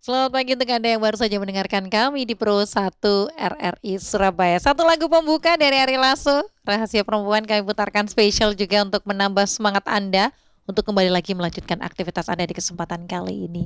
Selamat pagi untuk Anda yang baru saja mendengarkan kami di Pro 1 RRI Surabaya. Satu lagu pembuka dari Ari Lasso, Rahasia Perempuan kami putarkan spesial juga untuk menambah semangat Anda untuk kembali lagi melanjutkan aktivitas Anda di kesempatan kali ini.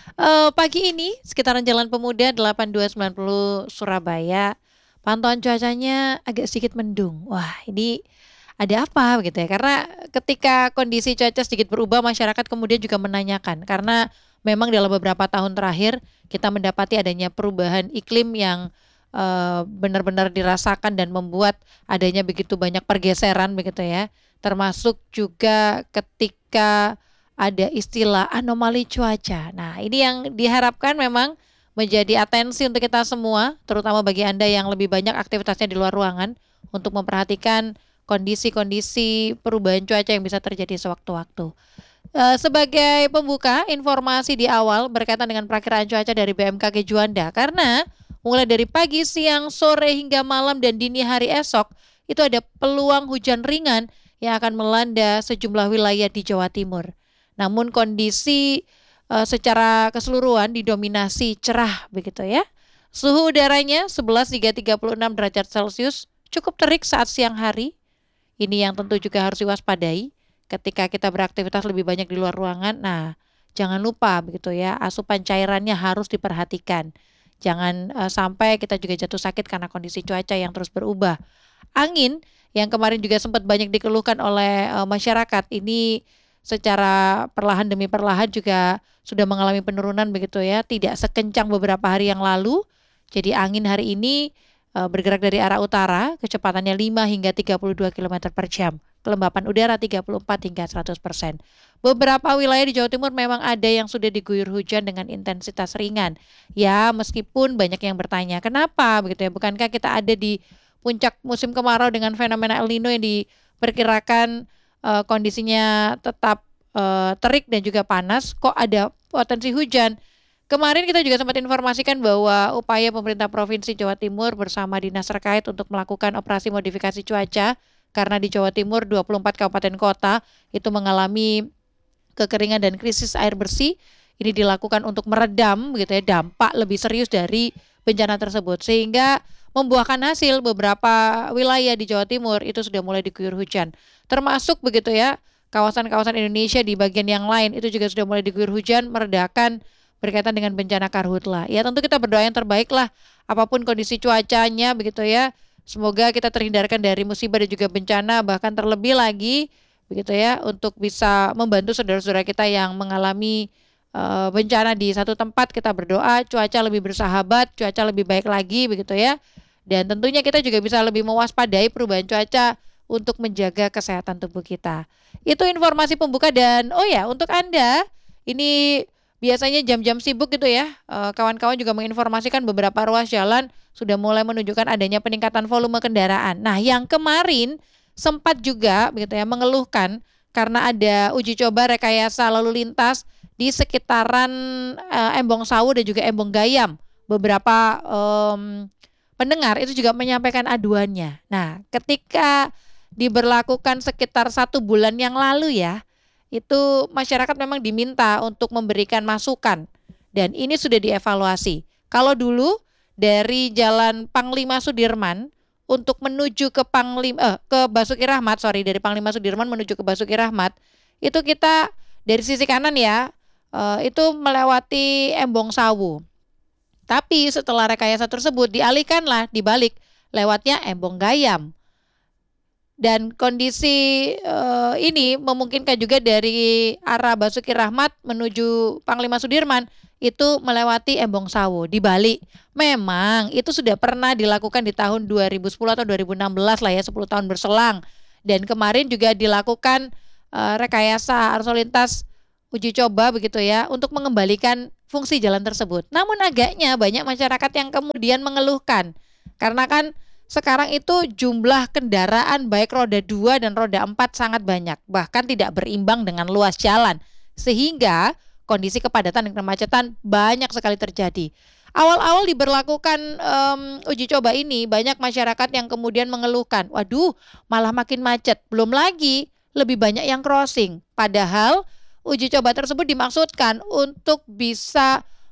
Pagi ini sekitaran Jalan Pemuda 8290 Surabaya, pantauan cuacanya agak sedikit mendung. Wah, ini ada apa begitu ya? Karena ketika kondisi cuaca sedikit berubah, masyarakat kemudian juga menanyakan karena memang dalam beberapa tahun terakhir kita mendapati adanya perubahan iklim yang benar-benar dirasakan dan membuat adanya begitu banyak pergeseran begitu ya. Termasuk juga ketika ada istilah anomali cuaca. Nah, ini yang diharapkan memang menjadi atensi untuk kita semua, terutama bagi Anda yang lebih banyak aktivitasnya di luar ruangan, untuk memperhatikan kondisi-kondisi perubahan cuaca yang bisa terjadi sewaktu-waktu. Sebagai pembuka, informasi di awal berkaitan dengan perakiraan cuaca dari BMKG Juanda, karena mulai dari pagi, siang, sore hingga malam dan dini hari esok itu ada peluang hujan ringan yang akan melanda sejumlah wilayah di Jawa Timur. Namun kondisi secara keseluruhan didominasi cerah begitu ya. Suhu udaranya 11 hingga 36 derajat Celcius, cukup terik saat siang hari. Ini yang tentu juga harus diwaspadai ketika kita beraktivitas lebih banyak di luar ruangan. Nah, jangan lupa begitu ya, asupan cairannya harus diperhatikan. Jangan sampai kita juga jatuh sakit karena kondisi cuaca yang terus berubah. Angin yang kemarin juga sempat banyak dikeluhkan oleh masyarakat, ini secara perlahan demi perlahan juga sudah mengalami penurunan begitu ya, tidak sekencang beberapa hari yang lalu. Jadi angin hari ini bergerak dari arah utara, kecepatannya 5 hingga 32 km per jam. Kelembapan udara 34 hingga 100%. Beberapa wilayah di Jawa Timur memang ada yang sudah diguyur hujan dengan intensitas ringan. Ya, meskipun banyak yang bertanya, kenapa begitu ya? Bukankah kita ada di puncak musim kemarau dengan fenomena El Nino yang diperkirakan kondisinya tetap terik dan juga panas, kok ada potensi hujan? Kemarin kita juga sempat informasikan bahwa upaya pemerintah Provinsi Jawa Timur bersama dinas terkait untuk melakukan operasi modifikasi cuaca karena di Jawa Timur 24 kabupaten kota itu mengalami kekeringan dan krisis air bersih. Ini dilakukan untuk meredam begitu ya dampak lebih serius dari bencana tersebut sehingga membuahkan hasil beberapa wilayah di Jawa Timur itu sudah mulai diguyur hujan. Termasuk begitu ya kawasan-kawasan Indonesia di bagian yang lain itu juga sudah mulai diguyur hujan meredakan berkaitan dengan bencana karhutla. Ya tentu kita berdoa yang terbaik lah apapun kondisi cuacanya begitu ya. Semoga kita terhindarkan dari musibah dan juga bencana bahkan terlebih lagi begitu ya untuk bisa membantu saudara-saudara kita yang mengalami bencana di satu tempat. Kita berdoa cuaca lebih bersahabat, cuaca lebih baik lagi begitu ya. Dan tentunya kita juga bisa lebih mewaspadai perubahan cuaca untuk menjaga kesehatan tubuh kita. Itu informasi pembuka dan oh ya untuk Anda ini biasanya jam-jam sibuk gitu ya, kawan-kawan juga menginformasikan beberapa ruas jalan sudah mulai menunjukkan adanya peningkatan volume kendaraan. Nah, yang kemarin sempat juga begitu ya mengeluhkan karena ada uji coba rekayasa lalu lintas di sekitaran Embong Sawu dan juga Embong Gayam. Beberapa pendengar itu juga menyampaikan aduannya. Nah, ketika diberlakukan sekitar 1 bulan yang lalu ya, itu masyarakat memang diminta untuk memberikan masukan dan ini sudah dievaluasi. Kalau dulu dari Jalan Panglima Sudirman untuk menuju ke ke Basuki Rahmat, sorry dari Panglima Sudirman menuju ke Basuki Rahmat, itu kita dari sisi kanan ya, itu melewati Embong Sawu. Tapi setelah rekayasa tersebut dialihkanlah dibalik lewatnya Embong Gayam. Dan kondisi ini memungkinkan juga dari arah Basuki Rahmat menuju Panglima Sudirman itu melewati Embong Sawu di Bali. Memang itu sudah pernah dilakukan di tahun 2010 atau 2016 lah ya, 10 tahun berselang. Dan kemarin juga dilakukan rekayasa arus lalu lintas uji coba begitu ya untuk mengembalikan fungsi jalan tersebut. Namun agaknya banyak masyarakat yang kemudian mengeluhkan karena kan sekarang itu jumlah kendaraan baik roda 2 dan roda 4 sangat banyak, bahkan tidak berimbang dengan luas jalan. Sehingga kondisi kepadatan dan kemacetan banyak sekali terjadi. Awal-awal diberlakukan uji coba ini, banyak masyarakat yang kemudian mengeluhkan, waduh malah makin macet, belum lagi lebih banyak yang crossing. Padahal uji coba tersebut dimaksudkan untuk bisa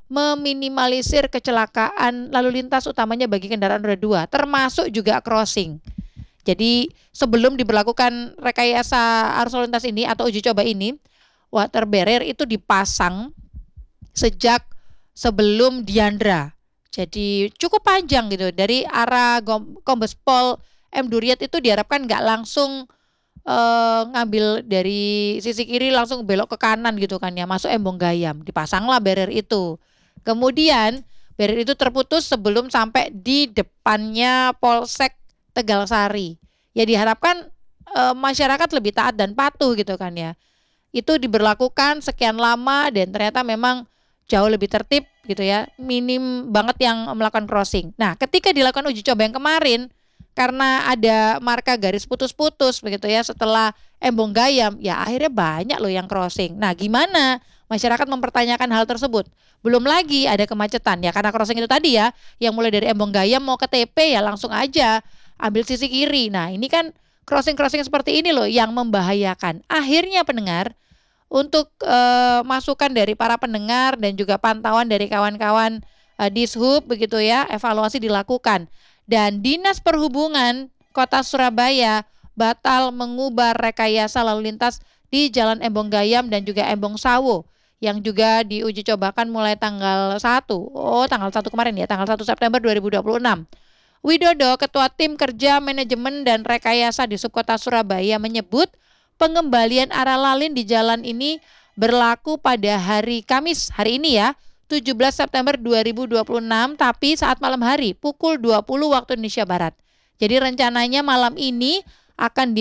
meminimalisir kecelakaan lalu lintas utamanya bagi kendaraan roda 2, termasuk juga crossing. Jadi sebelum diberlakukan rekayasa arus lalu lintas ini atau uji coba ini, water barrier itu dipasang sejak sebelum Diandra. Jadi cukup panjang gitu, dari arah Kombes Pol M Duriat itu diharapkan nggak langsung ngambil dari sisi kiri langsung belok ke kanan gitu kan ya, masuk Embong Gayam, dipasanglah barrier itu. Kemudian barrier itu terputus sebelum sampai di depannya Polsek Tegalsari. Ya diharapkan masyarakat lebih taat dan patuh gitu kan ya. Itu diberlakukan sekian lama dan ternyata memang jauh lebih tertib gitu ya, minim banget yang melakukan crossing. Nah, ketika dilakukan uji coba yang kemarin, karena ada marka garis putus-putus begitu ya setelah Embong Gayam, ya akhirnya banyak loh yang crossing. Nah, gimana masyarakat mempertanyakan hal tersebut? Belum lagi ada kemacetan ya, karena crossing itu tadi ya, yang mulai dari Embong Gayam mau ke TP ya langsung aja ambil sisi kiri. Nah, ini kan crossing-crossing seperti ini loh yang membahayakan. Akhirnya pendengar, untuk masukan dari para pendengar dan juga pantauan dari kawan-kawan Dishub begitu ya, evaluasi dilakukan dan Dinas Perhubungan Kota Surabaya batal mengubah rekayasa lalu lintas di Jalan Embong Gayam dan juga Embong Sawo yang juga diuji cobakan mulai tanggal 1. Oh, tanggal 1 kemarin ya, tanggal 1 September 2026. Widodo, Ketua Tim Kerja Manajemen dan Rekayasa Dishub Kota Surabaya menyebut pengembalian arah lalin di jalan ini berlaku pada hari Kamis, hari ini ya, 17 September 2026, tapi saat malam hari pukul 20 waktu Indonesia Barat. Jadi rencananya malam ini akan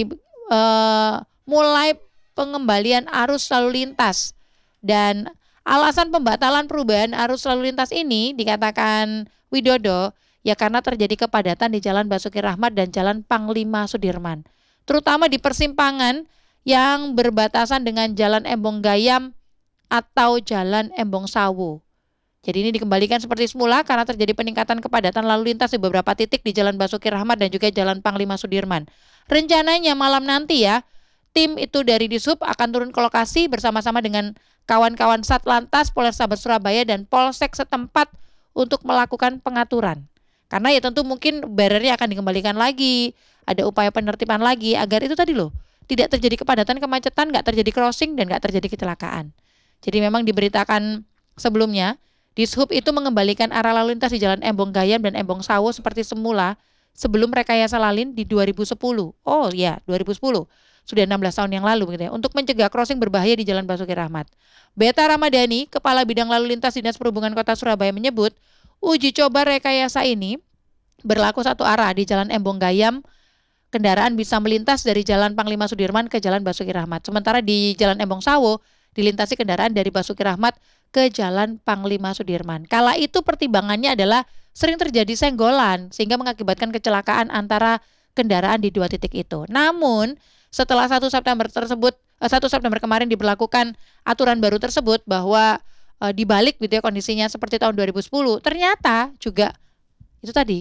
dimulai pengembalian arus lalu lintas. Dan alasan pembatalan perubahan arus lalu lintas ini dikatakan Widodo ya karena terjadi kepadatan di Jalan Basuki Rahmat dan Jalan Panglima Sudirman, terutama di persimpangan yang berbatasan dengan Jalan Embong Gayam atau Jalan Embong Sawo. Jadi ini dikembalikan seperti semula karena terjadi peningkatan kepadatan lalu lintas di beberapa titik di Jalan Basuki Rahmat dan juga Jalan Panglima Sudirman. Rencananya malam nanti ya, tim itu dari Dishub akan turun ke lokasi bersama-sama dengan kawan-kawan Satlantas, Polrestabes Surabaya dan Polsek setempat untuk melakukan pengaturan. Karena ya tentu mungkin barriernya akan dikembalikan lagi, ada upaya penertiban lagi agar itu tadi loh, tidak terjadi kepadatan, kemacetan, nggak terjadi crossing, dan nggak terjadi kecelakaan. Jadi memang diberitakan sebelumnya, Dishub itu mengembalikan arah lalu lintas di Jalan Embong Gayam dan Embong Sawo seperti semula sebelum rekayasa lalin di 2010. Oh ya, 2010. Sudah 16 tahun yang lalu begitu ya, untuk mencegah crossing berbahaya di Jalan Basuki Rahmat. Beta Ramadhani, Kepala Bidang Lalu Lintas Dinas Perhubungan Kota Surabaya menyebut, uji coba rekayasa ini berlaku satu arah di Jalan Embong Gayam. Kendaraan bisa melintas dari Jalan Panglima Sudirman ke Jalan Basuki Rahmat. Sementara di Jalan Embong Sawo dilintasi kendaraan dari Basuki Rahmat ke Jalan Panglima Sudirman. Kala itu pertimbangannya adalah sering terjadi senggolan sehingga mengakibatkan kecelakaan antara kendaraan di dua titik itu. Namun setelah 1 September kemarin diberlakukan aturan baru tersebut bahwa dibalik gitu ya kondisinya seperti tahun 2010, ternyata juga itu tadi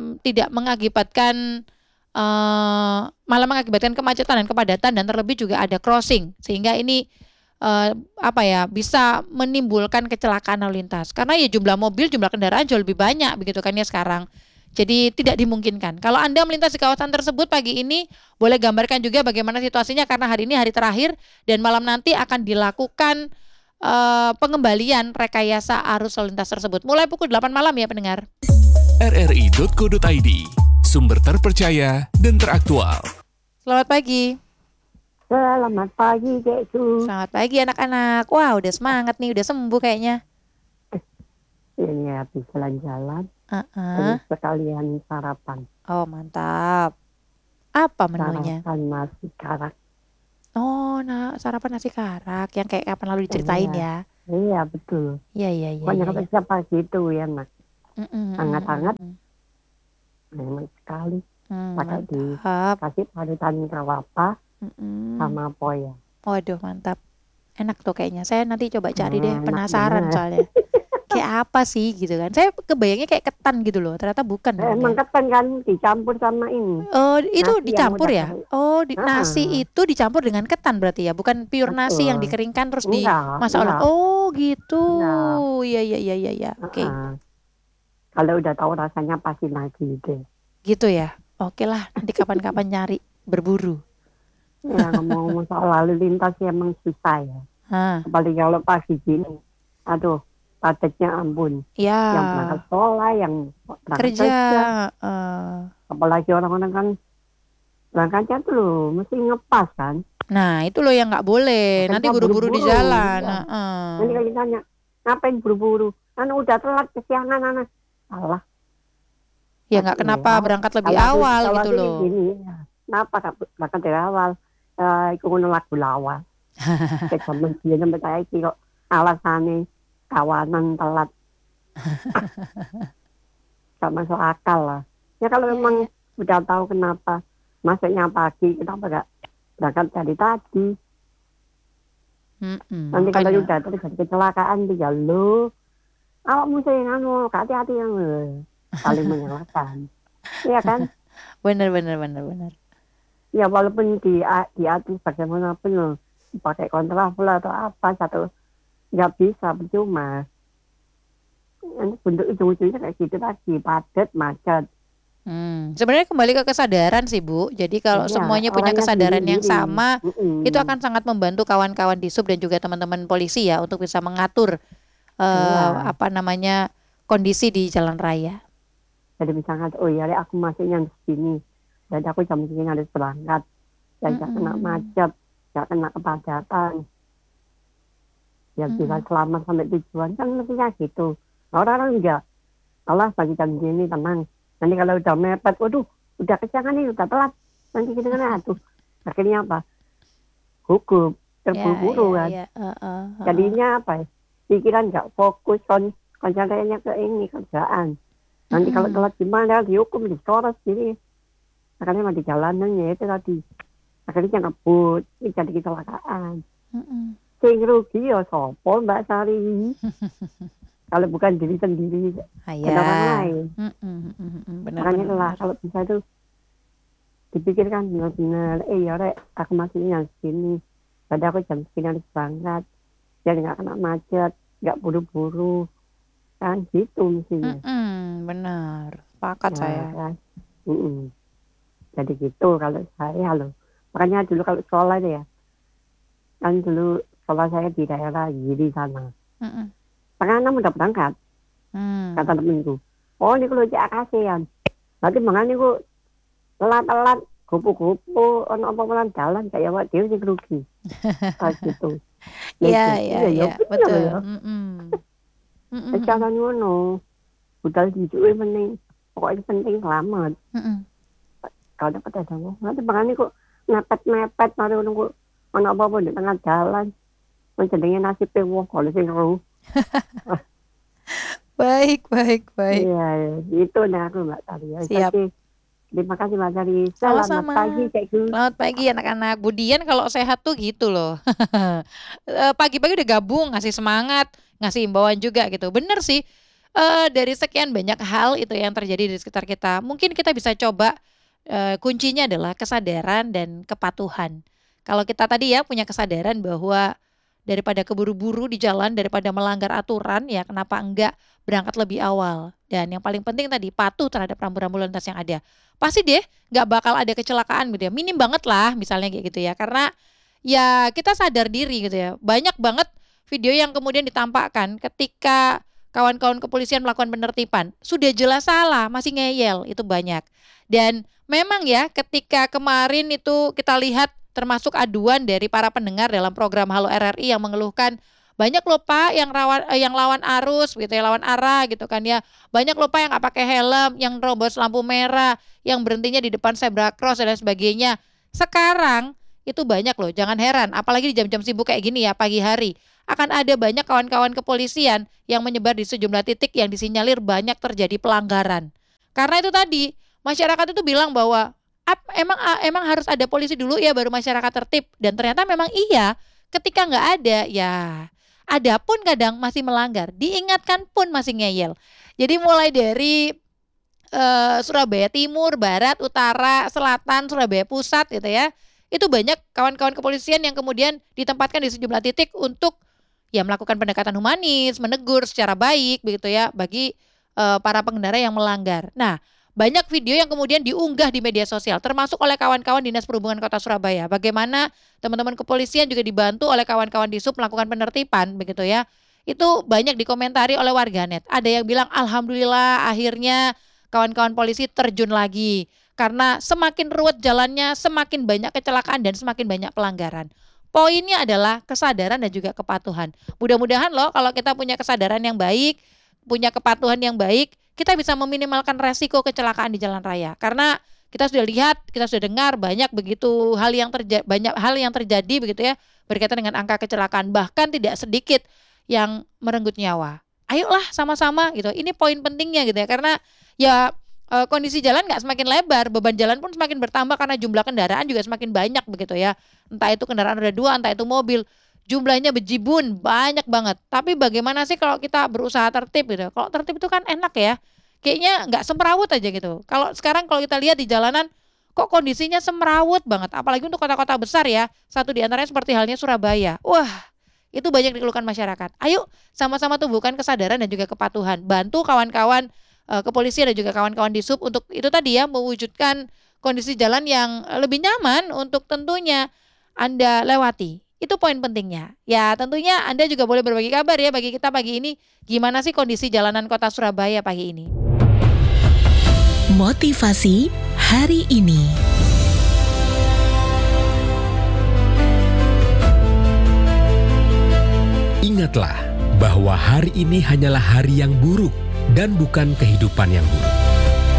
malah mengakibatkan kemacetan dan kepadatan dan terlebih juga ada crossing sehingga ini bisa menimbulkan kecelakaan lalu lintas karena ya jumlah mobil, jumlah kendaraan jauh lebih banyak begitu kan ya sekarang. Jadi tidak dimungkinkan. Kalau Anda melintas di kawasan tersebut pagi ini, boleh gambarkan juga bagaimana situasinya karena hari ini hari terakhir dan malam nanti akan dilakukan pengembalian rekayasa arus lalu lintas tersebut mulai pukul 8 malam ya pendengar. rri.co.id, sumber terpercaya dan teraktual. Selamat pagi. Selamat pagi, Kak Su. Selamat pagi anak-anak. Wah, udah semangat nih, udah sembuh kayaknya. Ini habis jalan-jalan, Uh-uh. terus sekalian sarapan. Oh, mantap. Apa menunya? Sarapan nasi karak. Oh, sarapan nasi karak yang kayak kapan lalu diceritain ya. Iya, betul. Iya. Pokoknya kita pagi itu ya, Mas. Mm-mm. Hangat-hangat. Enak sekali. Pakai Mantap. dikasih parutan kelapa sama poya. Waduh, mantap. Enak tuh kayaknya. Saya nanti coba cari deh, penasaran soalnya. kayak apa sih gitu kan. Saya kebayangnya kayak ketan gitu loh, ternyata bukan Emang namanya. ketan kan dicampur sama ini. Oh, itu Nasi yang dicampur udah ya? kering. Oh, nasi Heeh, itu dicampur dengan ketan berarti ya, bukan pure nasi yang betul. dikeringkan terus dimasak oleh. Enggak, Oh, gitu. enggak. Iya iya iya iya iya. Oke. Heeh. Kalau udah tahu rasanya pasti lagi deh. Gitu ya. Oke lah, nanti kapan-kapan nyari berburu. Ya ngomong-ngomong soal lalu lintas sih emang susah ya. Hah, Apalagi kalau pagi gini. Aduh, padatnya ampun. Yang berangkat ya sekolah, yang berangkat kerja. kerja. eh. Apalagi orang-orang kan berangkatnya tuh loh, mesti ngepas kan. Nah, itu loh yang nggak boleh. Nanti Makanya buru-buru di buru-buru. jalan. Ya. Heeh. Nanti kalau ditanya, ngapain buru-buru? Kan udah telat kesiangan anak. Salah. Ya nggak kenapa Ya. berangkat lebih Kalau awal gitu aku loh. gini, ya. Kenapa gak berangkat dari awal? Iku ngono lagu lawas. Kayak zaman dia sampai saya kok alasannya kawanan telat. Gak masuk akal lah. Ya kalau Ya, memang ya. udah tahu kenapa masuknya pagi, kenapa gak berangkat dari tadi? Nanti kalau Makanya. udah terjadi kecelakaan dia lo, awak mesti anu hati-hati yang saling menyalahkan. Iya kan? Bener bener bener bener. Ya walaupun di atas bagaimanapun loh, pakai kontraflow atau apa satu nggak bisa percuma. Nanti bentuk ujung-ujungnya kayak gitu lagi padat macet. Sebenarnya kembali ke kesadaran sih Bu. Jadi kalau Iya, semuanya punya orangnya kesadaran yang sendiri-sendiri. sama, itu Mm-mm. akan sangat membantu kawan-kawan di sub dan juga teman-teman polisi ya untuk bisa mengatur Iya. apa namanya kondisi di jalan raya. Jadi misalnya, oh ya aku masuknya di sini, jadi aku jam segini harus berangkat. Ya nggak kena Mm-mm. macet, nggak kena kepadatan. Ya bisa Mm-mm. selamat sampai tujuan kan mestinya gitu. Nah, orang-orang enggak. Allah bagi jam segini tenang. Nanti kalau udah mepet, waduh, udah kesiangan nih, udah telat. Nanti kita kan aduh. Akhirnya apa? Gugup, Ya terburu-buru ya kan. ya. Jadinya apa ya? Pikiran nggak fokus, konsentrasinya ke ini, kerjaan. Nanti kalau Mm-mm. telat gimana, dihukum, disorot, gini. Makanya mah di jalanan ya itu tadi. Akhirnya ngebut, ini jadi kecelakaan. Mm-mm. Sing rugi ya sopo Mbak Sari. Kalau bukan diri sendiri dan orang Ya. lain. Benar Makanya benar lah benar. kalau bisa tuh dipikirkan benar-benar, ya rek, aku masih yang segini. Tadi aku jam segini harus berangkat. Biar nggak kena macet, nggak buru-buru. Kan gitu mestinya. Benar. Sepakat Nah, saya. kan. Mm-mm. Jadi gitu kalau saya loh. Makanya dulu kalau sekolah deh ya. Kan dulu sekolah saya di daerah Giri sana. Mm-mm. Setengah 6 udah berangkat. Kata temenku. Oh ini kalau cek kasihan. Berarti makanya aku telat-telat. Kupu-kupu. Ono apa-apa jalan. Kayak wak dia sih rugi. Kayak gitu. Iya, Gitu. iya, Iya ya iya, bener betul. ya. Mm-mm. Jangan ngono. Budal hijaunya penting. Pokoknya penting selamat. Kalau dapat ada mau. Nanti makanya kok mepet-mepet. Mari nunggu. Ono apa-apa di tengah jalan. Menjadinya nasibnya wong. Kalau sih ngeluh. Baik, baik, baik. Iya, itu nah aku Mbak Tari. Siap. Oke, terima kasih Mbak Tari. Selamat Sama-sama. pagi, Cek Gu. Selamat pagi anak-anak. Budian kalau sehat tuh gitu loh. Pagi-pagi udah gabung, ngasih semangat, ngasih imbauan juga gitu. Bener sih. Dari sekian banyak hal itu yang terjadi di sekitar kita, mungkin kita bisa coba kuncinya adalah kesadaran dan kepatuhan. Kalau kita tadi ya punya kesadaran bahwa daripada keburu-buru di jalan, daripada melanggar aturan ya kenapa enggak berangkat lebih awal. Dan yang paling penting tadi patuh terhadap rambu-rambu lalu lintas yang ada. Pasti deh nggak bakal ada kecelakaan gitu ya. Minim banget lah misalnya kayak gitu ya. Karena ya kita sadar diri gitu ya. Banyak banget video yang kemudian ditampakkan ketika kawan-kawan kepolisian melakukan penertiban. Sudah jelas salah, masih ngeyel, itu banyak. Dan memang ya ketika kemarin itu kita lihat termasuk aduan dari para pendengar dalam program Halo RRI yang mengeluhkan banyak loh Pak yang lawan arus gitu ya, lawan arah gitu kan ya. Banyak loh Pak yang nggak pakai helm, yang robos lampu merah, yang berhentinya di depan zebra cross dan lain sebagainya. Sekarang itu banyak loh, jangan heran apalagi di jam-jam sibuk kayak gini ya pagi hari. Akan ada banyak kawan-kawan kepolisian yang menyebar di sejumlah titik yang disinyalir banyak terjadi pelanggaran. Karena itu tadi, masyarakat itu bilang bahwa emang harus ada polisi dulu ya baru masyarakat tertib dan ternyata memang iya ketika nggak ada ya Ada pun kadang masih melanggar, diingatkan pun masih ngeyel. Jadi mulai dari Surabaya Timur, Barat, Utara, Selatan, Surabaya Pusat gitu ya. Itu banyak kawan-kawan kepolisian yang kemudian ditempatkan di sejumlah titik untuk ya melakukan pendekatan humanis, menegur secara baik begitu ya bagi para pengendara yang melanggar. Nah, banyak video yang kemudian diunggah di media sosial termasuk oleh kawan-kawan Dinas Perhubungan Kota Surabaya. Bagaimana teman-teman kepolisian juga dibantu oleh kawan-kawan di SUB melakukan penertiban begitu ya. Itu banyak dikomentari oleh warganet. Ada yang bilang alhamdulillah akhirnya kawan-kawan polisi terjun lagi karena semakin ruwet jalannya, semakin banyak kecelakaan dan semakin banyak pelanggaran. Poinnya adalah kesadaran dan juga kepatuhan. Mudah-mudahan loh kalau kita punya kesadaran yang baik, punya kepatuhan yang baik, kita bisa meminimalkan resiko kecelakaan di jalan raya. Karena kita sudah lihat, kita sudah dengar banyak begitu banyak hal yang terjadi begitu ya berkaitan dengan angka kecelakaan, bahkan tidak sedikit yang merenggut nyawa. Ayolah sama-sama gitu. Ini poin pentingnya gitu ya karena ya kondisi jalan nggak semakin lebar, beban jalan pun semakin bertambah karena jumlah kendaraan juga semakin banyak begitu ya. Entah itu kendaraan roda 2, entah itu mobil, jumlahnya bejibun, banyak banget. Tapi bagaimana sih kalau kita berusaha tertib gitu? Kalau tertib itu kan enak ya. Kayaknya nggak semrawut aja gitu. Kalau sekarang kalau kita lihat di jalanan, kok kondisinya semrawut banget. Apalagi untuk kota-kota besar ya. Satu di antaranya seperti halnya Surabaya. Wah, itu banyak dikeluhkan masyarakat. Ayo sama-sama tumbuhkan kesadaran dan juga kepatuhan. Bantu kawan-kawan kepolisian dan juga kawan-kawan di SUB untuk itu tadi ya mewujudkan kondisi jalan yang lebih nyaman untuk tentunya Anda lewati. Itu poin pentingnya. Ya tentunya Anda juga boleh berbagi kabar ya bagi kita pagi ini. Gimana sih kondisi jalanan kota Surabaya pagi ini? Motivasi hari ini. Ingatlah bahwa hari ini hanyalah hari yang buruk dan bukan kehidupan yang buruk.